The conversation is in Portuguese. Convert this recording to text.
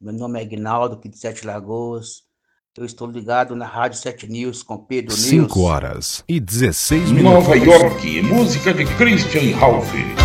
Meu nome é Aguinaldo, aqui de Sete Lagoas. Eu estou ligado na Rádio 7 News com Pedro News. 5 horas e 16 minutos. Nova York, música de Christian Ralph.